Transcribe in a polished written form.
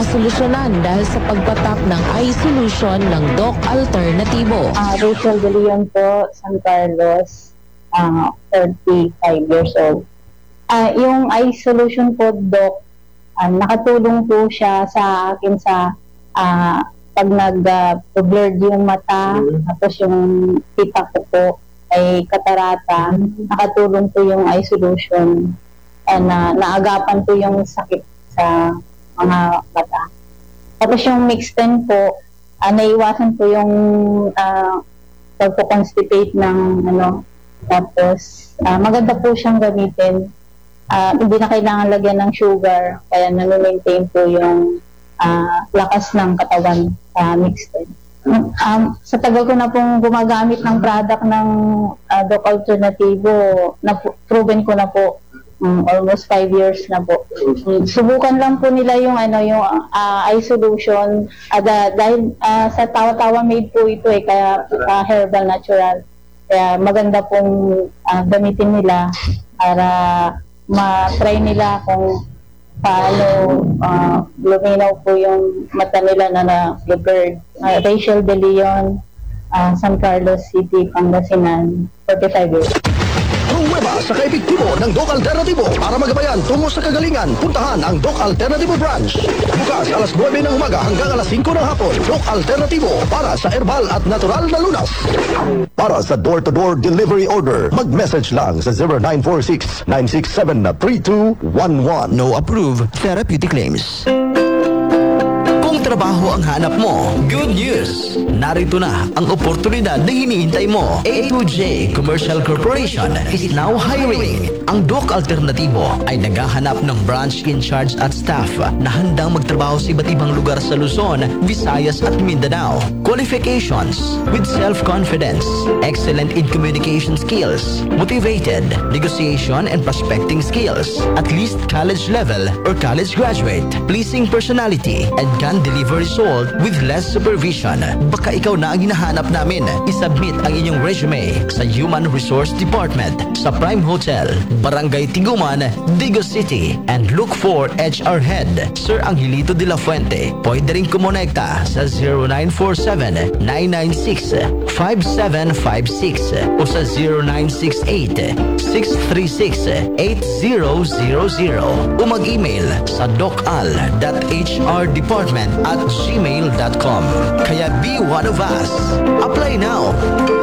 masolusyonan dahil sa pagpatap ng iSolution ng Doc Alternatibo. Rachel De Leon po, San Carlos, 35 years old. Yung iSolution po, Doc, nakatulong po siya sa akin sa pag nag-blurred yung mata, tapos yung kita ko po ay katarata, nakatulong po yung iSolution na naagapan po yung sakit sa mga mata. Tapos yung Mix10 po, naiwasan po yung pagpo-constipate ng tapos maganda po siyang gamitin. Hindi na kailangan lagyan ng sugar, kaya nami-maintain po yung lakas ng katawan sa Mix10. Sa tagal ko na pong gumagamit ng product ng Doc Alternativo, proven ko na po, almost 5 years na po. Subukan lang po nila yung iSolution dahil sa Tawa-Tawa made po ito kaya herbal natural. Kaya maganda pong gamitin nila para ma-try nila kung paano luminaw po yung mata nila na na-blurred. Rachel De Leon, San Carlos City, Pangasinan, 45 years. Pruweba sa kaepektibo ng Doc Alternativo para magabayan tungo sa kagalingan. Puntahan ang Doc Alternativo Branch. Bukas alas 9 ng umaga hanggang alas 5 ng hapon. Doc Alternativo para sa herbal at natural na lunas. Para sa door-to-door delivery order, mag-message lang sa 0946-967-3211. No approved therapeutic claims. Kung trabaho ang hanap mo, good news! Narito na ang oportunidad na hinihintay mo. A2J Commercial Corporation is now hiring. Ang Doc Alternativo ay naghahanap ng branch in charge at staff na handang magtrabaho sa iba't ibang lugar sa Luzon, Visayas at Mindanao. Qualifications: with self-confidence, excellent in communication skills, motivated, negotiation and prospecting skills, at least college level or college graduate, pleasing personality, and can deliver result with less supervision. Baka ikaw na ang hinahanap namin. Isubmit ang inyong resume sa Human Resource Department sa Prime Hotel, Barangay Tiguman, Digos City, and look for HR Head, Sir Angelito de la Fuente. Pwede rin kumonekta sa 0947-996-5756 o sa 0968-636-8000 o mag-email sa docal.hrdepartment@gmail.com. Kaya be one of us. Apply now.